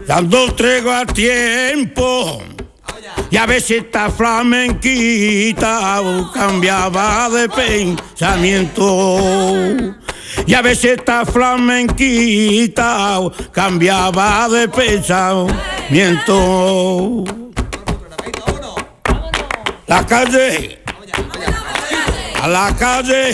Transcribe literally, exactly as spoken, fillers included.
dando tregua al tiempo. Y a veces esta flamenquita cambiaba de pensamiento. Y a veces esta flamenquita cambiaba de pensamiento. La calle, a la calle.